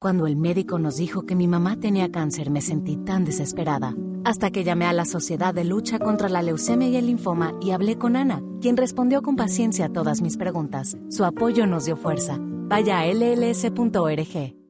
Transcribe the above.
Cuando el médico nos dijo que mi mamá tenía cáncer, me sentí tan desesperada. Hasta que llamé a la Sociedad de Lucha contra la Leucemia y el Linfoma y hablé con Ana, quien respondió con paciencia a todas mis preguntas. Su apoyo nos dio fuerza. Vaya a lls.org.